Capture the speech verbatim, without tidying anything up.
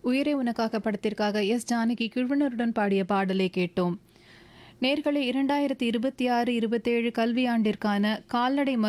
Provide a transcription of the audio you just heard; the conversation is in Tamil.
உயிரே உனக்காக படத்திற்காக எஸ் ஜானகி குழுவினருடன் பாடிய பாடலை கேட்டோம். நேர்களே, இரண்டாயிரத்தி இருபத்தி ஆறு இருபத்தேழு கல்வியாண்டிற்கான கால்நடை